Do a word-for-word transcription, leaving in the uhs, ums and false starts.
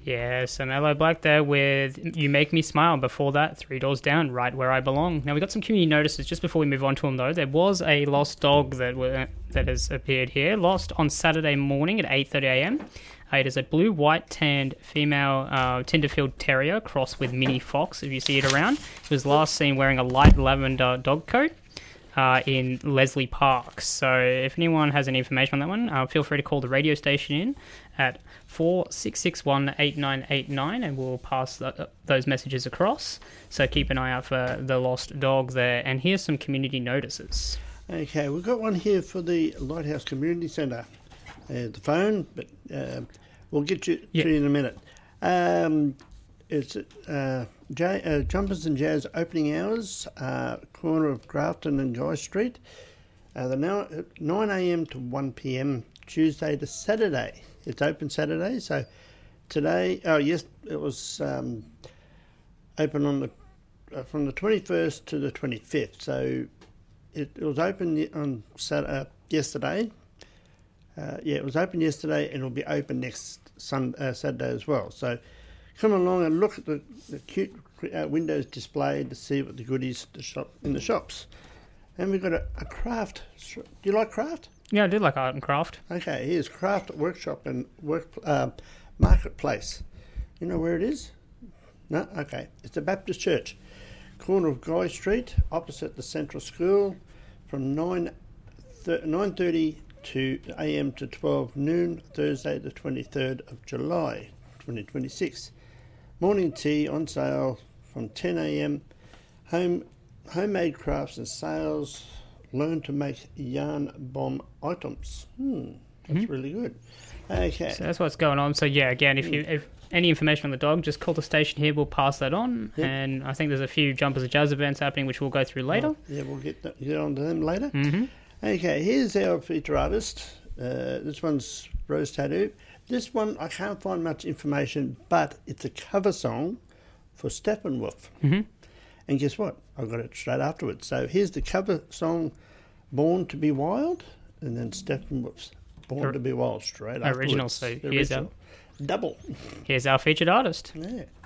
Yeah, so Mellow Black there with You Make Me Smile. Before that, Three Doors Down, Right Where I Belong. Now, we got some community notices just before we move on to them, though. There was a lost dog that were, that has appeared here, lost on Saturday morning at eight thirty a m. Uh, it is a blue, white, tanned female uh, Tenderfield Terrier crossed with Mini Fox, if you see it around. It was last seen wearing a light lavender dog coat. Uh, in Leslie Park. So if anyone has any information on that one, uh, feel free to call the radio station in at four six six one, eight nine eight nine and we'll pass the, those messages across. So keep an eye out for the lost dog there. And here's some community notices. Okay, we've got one here for the Lighthouse Community Centre. Uh, the phone, but uh, we'll get you yep. to you in a minute. Um, it's uh, J, uh, Jumpers and Jazz opening hours, uh, corner of Grafton and Guy Street. Uh, they're now at nine a m to one p m Tuesday to Saturday. It's open Saturday, so today, oh yes, it was um, open on the uh, from the twenty-first to the twenty-fifth. So it, it was open on Sat- uh, yesterday. Uh, yeah, it was open yesterday, and it'll be open next Sun, uh, Saturday as well. So come along and look at the, the cute uh, windows displayed to see what the goodies the shop in the shops. And we've got a, a craft. Do you like craft? Yeah, I do like art and craft. Okay, here's Craft Workshop and work uh, Marketplace. You know where it is? No? Okay. It's the Baptist Church, corner of Guy Street, opposite the Central School, from nine thirty to a m to twelve noon, Thursday the twenty-third of July, twenty twenty-six. Morning tea on sale from ten a m. Home, homemade crafts and sales. Learn to make yarn bomb items. Hmm, that's mm-hmm. really good. Okay. So that's what's going on. So yeah, again, if you if any information on the dog, just call the station here. We'll pass that on. Yep. And I think there's a few Jumpers and Jazz events happening, which we'll go through later. Oh, yeah, we'll get that, get on to them later. Mm-hmm. Okay, here's our feature artist. Uh, this one's Rose Tattoo. This one, I can't find much information, but it's a cover song for Steppenwolf. Mm-hmm. And guess what? I got it straight afterwards. So here's the cover song, Born to be Wild, and then Steppenwolf's Born to be Wild straight afterwards. Original, so here's our... Double. Here's our featured artist. Yeah.